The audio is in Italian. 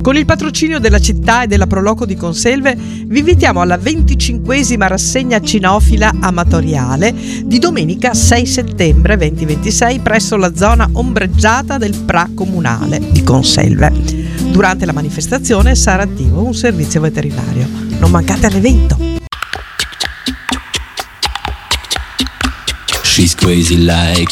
Con il patrocinio della città e della Proloco di Conselve vi invitiamo alla 25esima rassegna cinofila amatoriale di domenica 6 settembre 2026 presso la zona ombreggiata del PRA comunale di Conselve. Durante la manifestazione sarà attivo un servizio veterinario. Non mancate all'evento! She's crazy like